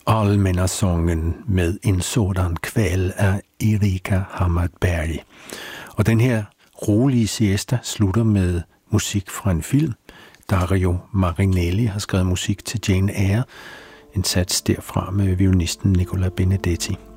Allmänna-sången med En sådan kväll af Erika Hammarberg. Og den her rolige siesta slutter med musik fra en film. Dario Marinelli har skrevet musik til Jane Eyre, en sats derfra med violinisten Nicola Benedetti.